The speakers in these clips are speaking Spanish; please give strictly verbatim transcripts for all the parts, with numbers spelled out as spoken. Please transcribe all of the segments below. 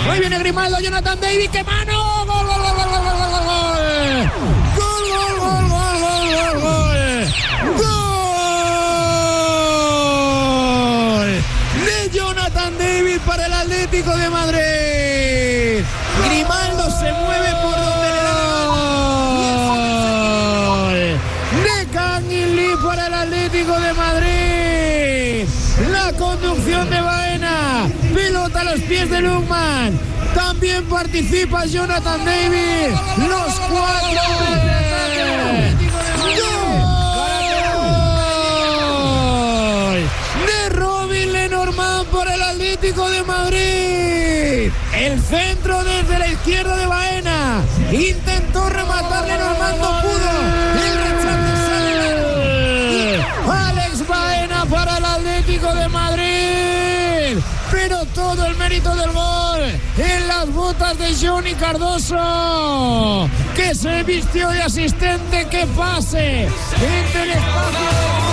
Ahí viene Grimaldo, Jonathan David, ¡qué mano! ¡Gol, gol, gol, gol, gol, gol, gol, gol! ¡Gol, gol, gol, gol, gol, gol, gol! ¡Gol! De Jonathan David para el Atlético de Madrid. Grimaldo se mueve por donde le da la gol. De Kangin Lee para el Atlético de Madrid. La conducción de Baena. Pelota a los pies de Lukman. También participa Jonathan David. Los cuatro. ¡Gol! De Robin Lenormand por el Atlético de Madrid. El centro desde la izquierda de Baena. Intentó rematar Lenormand, no pudo. El rechazo sale. Alex Baena para el Atlético de Madrid. Pero todo el mérito del gol en las botas de Johnny Cardoso, que se vistió de asistente. ¡Que pase entre el espacio!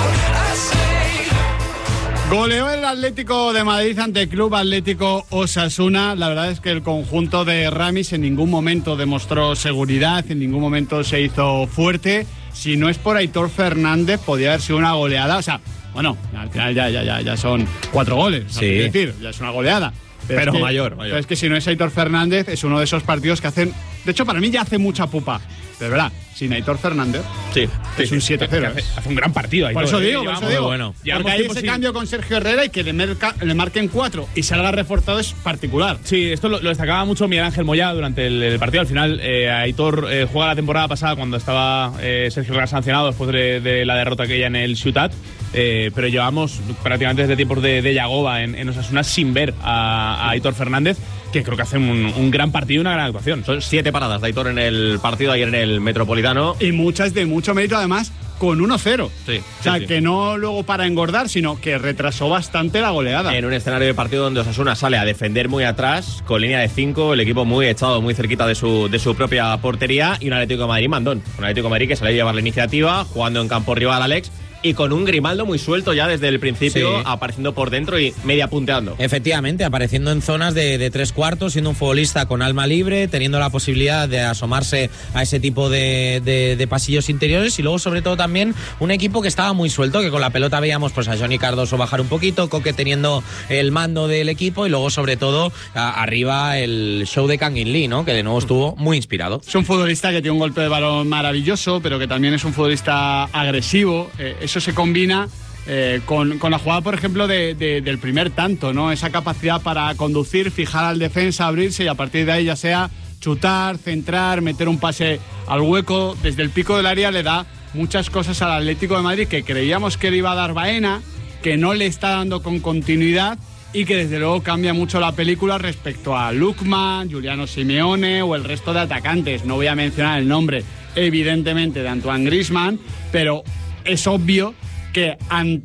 Goleó el Atlético de Madrid ante el Club Atlético Osasuna. La verdad es que el conjunto de Ramis en ningún momento demostró seguridad, en ningún momento se hizo fuerte. Si no es por Aitor Fernández, podría haber sido una goleada. O sea, bueno, al final ya, ya, ya, ya son cuatro goles. Sí. Es decir, ya es una goleada. Pero, pero es que, mayor, mayor. Pero es que si no es Aitor Fernández, es uno de esos partidos que hacen... De hecho, para mí ya hace mucha pupa. De verdad, sin Aitor Fernández, sí, es sí, un siete cero. Hace, hace un gran partido. Por eso digo, eh, por eso digo. Bueno. Porque hay ese cambio con Sergio Herrera y que le, merca, le marquen cuatro y salga reforzado es particular. Sí, esto lo, lo destacaba mucho Miguel Ángel Moyá durante el, el partido. Al final, eh, Aitor eh, juega la temporada pasada cuando estaba eh, Sergio Herrera sancionado después de, de la derrota aquella en el Ciutat. Eh, pero llevamos prácticamente desde tiempos de, de Yagoba en, en Osasuna sin ver a, a Aitor Fernández, que creo que hace un, un gran partido y una gran actuación. Son siete paradas de Aitor en el partido ayer en el Metropolitano. Y muchas de mucho mérito, además, con uno cero. Sí, o sea, sí, sí. que no luego para engordar, sino que retrasó bastante la goleada. En un escenario de partido donde Osasuna sale a defender muy atrás, con línea de cinco, el equipo muy echado, muy cerquita de su, de su propia portería, y un Atlético de Madrid mandón. Un Atlético de Madrid que sale a llevar la iniciativa, jugando en campo rival Alex, y con un Grimaldo muy suelto ya desde el principio, sí, apareciendo por dentro y media punteando. Efectivamente, apareciendo en zonas de, de tres cuartos, siendo un futbolista con alma libre, teniendo la posibilidad de asomarse a ese tipo de, de, de pasillos interiores, y luego sobre todo también un equipo que estaba muy suelto, que con la pelota veíamos pues a Johnny Cardoso bajar un poquito, Coque teniendo el mando del equipo, y luego sobre todo a, arriba el show de Kangin Lee, ¿no? Que de nuevo estuvo muy inspirado. Es un futbolista que tiene un golpe de balón maravilloso, pero que también es un futbolista agresivo. Eh, eso se combina eh, con, con la jugada, por ejemplo, de, de, del primer tanto, ¿no? Esa capacidad para conducir, fijar al defensa, abrirse y a partir de ahí ya sea chutar, centrar, meter un pase al hueco. Desde el pico del área le da muchas cosas al Atlético de Madrid que creíamos que le iba a dar Baena, que no le está dando con continuidad y que desde luego cambia mucho la película respecto a Lukman, Giuliano Simeone o el resto de atacantes. No voy a mencionar el nombre, evidentemente, de Antoine Griezmann, pero es obvio que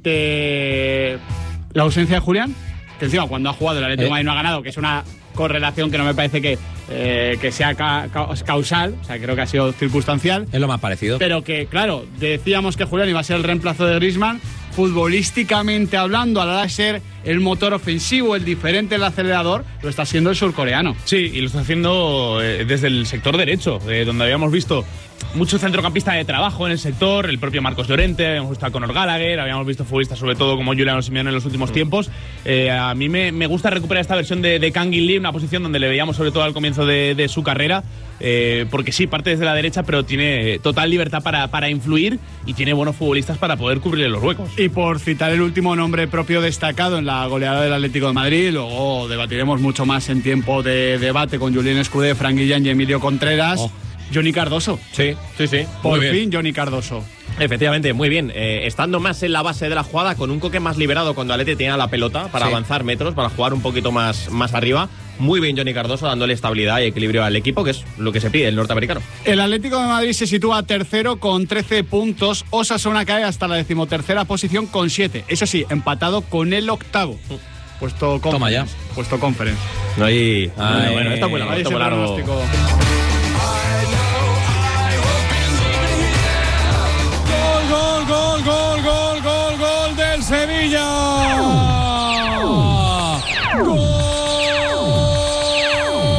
ante la ausencia de Julián, que encima cuando ha jugado el Atlético de Madrid no ha ganado, que es una correlación que no me parece que, eh, que sea ca ca causal, o sea, creo que ha sido circunstancial. Es lo más parecido. Pero que, claro, decíamos que Julián iba a ser el reemplazo de Griezmann, futbolísticamente hablando, a la hora de ser el motor ofensivo, el diferente, el acelerador, lo está haciendo el surcoreano. Sí, y lo está haciendo eh, desde el sector derecho, eh, donde habíamos visto mucho centrocampista de trabajo en el sector, el propio Marcos Llorente, habíamos visto a Conor Gallagher, habíamos visto futbolistas sobre todo como Giuliano Simeone en los últimos mm. tiempos. Eh, a mí me, me gusta recuperar esta versión de, de Kangin Lee, una posición donde le veíamos sobre todo al comienzo de, de su carrera, eh, porque sí, parte desde la derecha, pero tiene total libertad para, para influir y tiene buenos futbolistas para poder cubrirle los huecos. Y por citar el último nombre propio destacado en la goleada del Atlético de Madrid, luego debatiremos mucho más en tiempo de debate con Julián Escudé, Fran Guillán y Emilio Contreras. Oh. Johnny Cardoso. Sí, sí, sí. Por fin Johnny Cardoso. Efectivamente, muy bien. Eh, estando más en la base de la jugada, con un Coque más liberado cuando Alete tenía la pelota para sí. avanzar metros, para jugar un poquito más, más arriba. Muy bien Johnny Cardoso, dándole estabilidad y equilibrio al equipo, que es lo que se pide el norteamericano. El Atlético de Madrid se sitúa tercero con trece puntos. Osasuna cae hasta la decimotercera posición con siete. Eso sí, empatado con el octavo. Puesto conference. Toma ya. Puesto conference. No hay... Ay, bueno, bueno, está muy largo, está muy largo. Gol, gol, gol, gol, gol, gol del Sevilla. Gol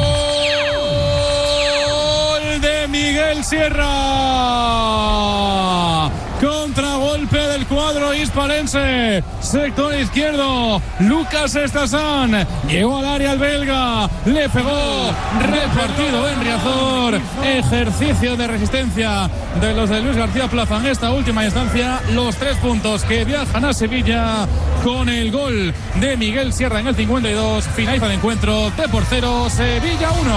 Sierra. Contragolpe del cuadro hispalense. Sector izquierdo. Lucas Estasán. Llegó al área el belga. Le pegó. Repartido en Riazor. Ejercicio de resistencia de los de Luis García Plaza en esta última instancia. Los tres puntos que viajan a Sevilla con el gol de Miguel Sierra en el cincuenta y dos. Finaliza el encuentro. T por cero. Sevilla uno.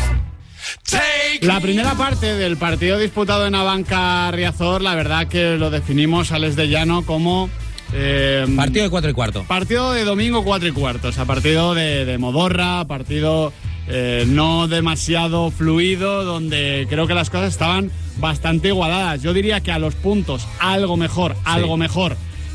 La primera parte del partido disputado en Abanca Riazor, la verdad que lo definimos Alex de Llano como eh, partido de cuatro y cuarto. Partido de domingo cuatro y cuarto, o sea, partido de, de modorra, partido eh, no demasiado fluido, donde creo que las cosas estaban bastante igualadas. Yo diría que a los puntos algo mejor, sí. algo mejor.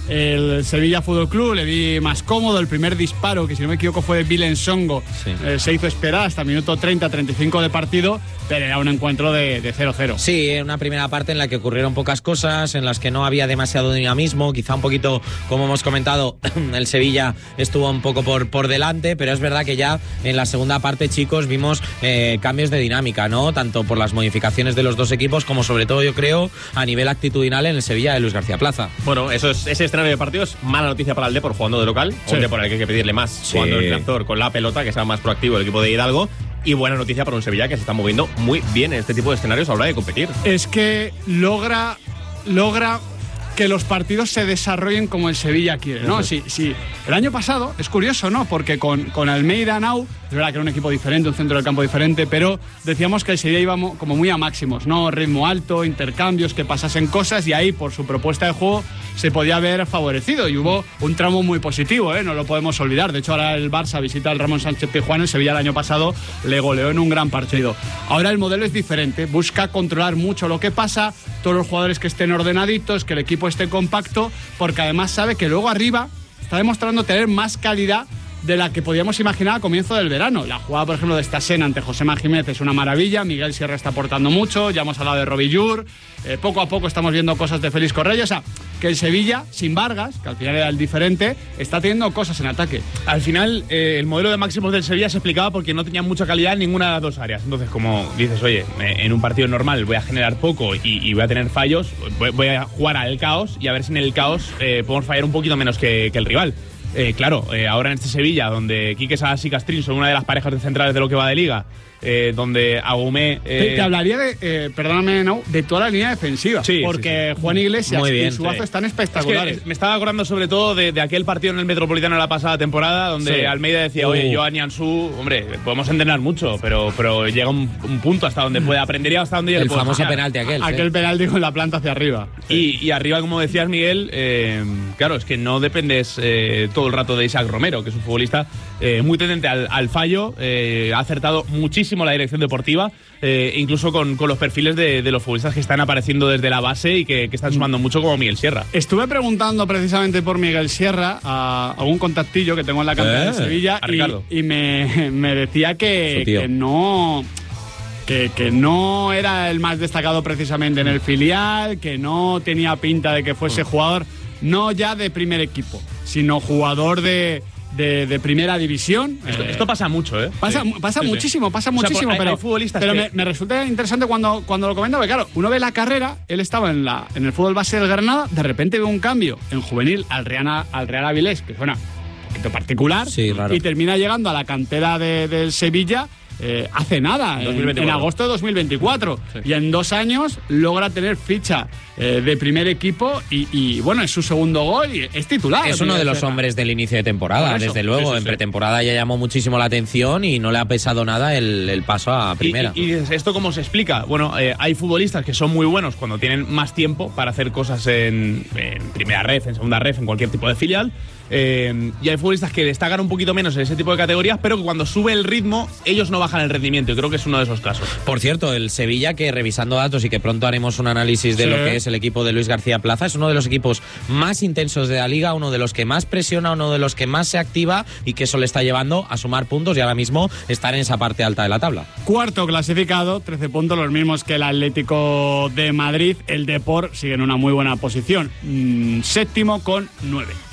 El Sevilla Fútbol Club le vi más cómodo. El primer disparo, que si no me equivoco fue de Vilen Songo, sí. eh, se hizo esperar hasta el minuto treinta treinta y cinco de partido, pero era un encuentro de cero cero. Sí, una primera parte en la que ocurrieron pocas cosas, en las que no había demasiado dinamismo, quizá un poquito, como hemos comentado, el Sevilla estuvo un poco por, por delante, pero es verdad que ya en la segunda parte, chicos, vimos eh, cambios de dinámica, ¿no? Tanto por las modificaciones de los dos equipos, como sobre todo, yo creo, a nivel actitudinal en el Sevilla de Luis García Plaza. Bueno, eso es ese escenario de partidos, mala noticia para el Depor jugando de local, sí. un Depor al que hay que pedirle más, sí. jugando el Riazor con la pelota, que sea más proactivo el equipo de Hidalgo. Y buena noticia para un Sevilla que se está moviendo muy bien en este tipo de escenarios a la hora de competir. Es que logra, logra que los partidos se desarrollen como el Sevilla quiere, ¿no? Sí, sí. El año pasado, es curioso, ¿no? Porque con, con Almeida Nau, es verdad que era un equipo diferente, un centro del campo diferente, pero decíamos que el Sevilla iba como muy a máximos, ¿no? Ritmo alto, intercambios, que pasasen cosas, y ahí, por su propuesta de juego, se podía haber favorecido. Y hubo un tramo muy positivo, ¿eh? No lo podemos olvidar. De hecho, ahora el Barça visita al Ramón Sánchez Pizjuán. El Sevilla el año pasado le goleó en un gran partido. Ahora el modelo es diferente. Busca controlar mucho lo que pasa, todos los jugadores que estén ordenaditos, que el equipo esté compacto, porque además sabe que luego arriba está demostrando tener más calidad de la que podíamos imaginar a comienzo del verano. La jugada, por ejemplo, de Stasén ante Josema Jiménez es una maravilla. Miguel Sierra está aportando mucho. Ya hemos hablado de Robillur. Eh, poco a poco estamos viendo cosas de Félix Correia. O sea, que el Sevilla, sin Vargas, que al final era el diferente, está teniendo cosas en ataque. Al final, eh, el modelo de máximos del Sevilla se explicaba porque no tenía mucha calidad en ninguna de las dos áreas. Entonces, como dices, oye, en un partido normal voy a generar poco y, y voy a tener fallos, voy, voy a jugar al caos y a ver si en el caos eh, podemos fallar un poquito menos que, que el rival. Eh, claro, eh, ahora en este Sevilla, donde Quique Salas y Castrín son una de las parejas de centrales de lo que va de liga, eh, donde Agumé... Eh... Te, te hablaría de, eh, perdóname, no, de toda la línea defensiva, sí, porque sí, sí. Juan Iglesias Muy bien, y Suazo sí. están espectaculares. Es que me estaba acordando sobre todo de, de aquel partido en el Metropolitano de la pasada temporada, donde sí. Almeida decía, oye, uh. yo a Nianzú, hombre, podemos entrenar mucho, pero, pero llega un, un punto hasta donde puede aprender y hasta donde... El famoso enseñar. penalti aquel. A, aquel sí. penalti con la planta hacia arriba. Sí. Y, y arriba, como decías, Miguel, eh, claro, es que no dependes eh, todo el rato de Isaac Romero, que es un futbolista eh, muy tendente al, al fallo, eh, ha acertado muchísimo la dirección deportiva, eh, incluso con, con los perfiles de, de los futbolistas que están apareciendo desde la base y que, que están sumando mucho, como Miguel Sierra. Estuve preguntando precisamente por Miguel Sierra a, a un contactillo que tengo en la cantera eh, de Sevilla y, y me, me decía que, que no... Que, que no era el más destacado precisamente en el filial, que no tenía pinta de que fuese jugador no ya de primer equipo, sino jugador de, de, de primera división. Esto, eh, esto pasa mucho, ¿eh? Pasa, sí. pasa sí, muchísimo, sí. pasa o sea, muchísimo, hay, pero, hay futbolistas pero que... me, me resulta interesante cuando, cuando lo comento, porque claro, uno ve la carrera, él estaba en, la, en el fútbol base del Granada, de repente ve un cambio en juvenil al Real, al Real Avilés, que suena un poquito particular, sí, y termina llegando a la cantera de, del Sevilla. Eh, hace nada, en, en agosto de dos mil veinticuatro, sí. y en dos años logra tener ficha eh, de primer equipo y, y bueno, es su segundo gol y es titular. Es uno de los hombres del inicio de temporada, desde luego. Sí, sí, en sí. pretemporada ya llamó muchísimo la atención y no le ha pesado nada el, el paso a primera. ¿Y, y, y esto cómo se explica? Bueno, eh, hay futbolistas que son muy buenos cuando tienen más tiempo para hacer cosas en, en primera ref, en segunda ref, en cualquier tipo de filial. Eh, y hay futbolistas que destacan un poquito menos en ese tipo de categorías, pero que cuando sube el ritmo, ellos no bajan el rendimiento. Y creo que es uno de esos casos. Por cierto, el Sevilla, que revisando datos y que pronto haremos un análisis de sí. lo que es el equipo de Luis García Plaza, es uno de los equipos más intensos de la liga, uno de los que más presiona, uno de los que más se activa y que eso le está llevando a sumar puntos y ahora mismo estar en esa parte alta de la tabla. Cuarto clasificado, trece puntos, los mismos que el Atlético de Madrid. El Depor sigue en una muy buena posición, mm, séptimo con nueve.